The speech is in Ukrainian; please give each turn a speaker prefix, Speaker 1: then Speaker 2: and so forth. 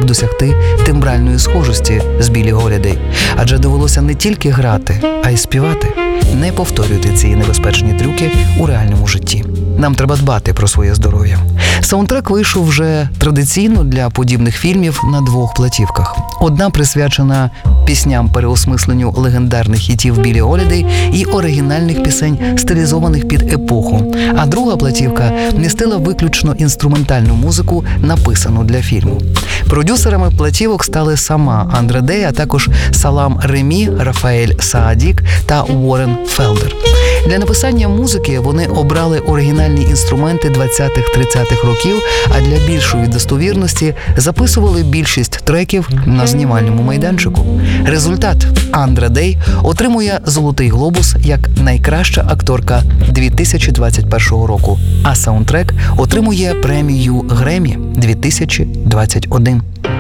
Speaker 1: щоб досягти тембральної схожості з Біллі Голідей. Адже довелося не тільки грати, а й співати. Не повторюйте ці небезпечні трюки у реальному житті. Нам треба дбати про своє здоров'я. Саундтрек вийшов вже традиційно для подібних фільмів на 2 платівках. Одна присвячена пісням переосмисленню легендарних хітів Біллі Голідей і оригінальних пісень, стилізованих під епоху. А друга платівка містила виключно інструментальну музику, написану для фільму. Продюсерами платівок стали сама Андре Дей, а також Салам Ремі, Рафаель Саадік та Уоррен Фелдер. Для написання музики вони обрали оригінальні інструменти 20-30-х років, а для більшої достовірності записували більшість треків на знімальному майданчику. Результат – Андре Дей отримує «Золотий глобус» як найкраща акторка 2021 року, а саундтрек отримує премію Греммі 2021.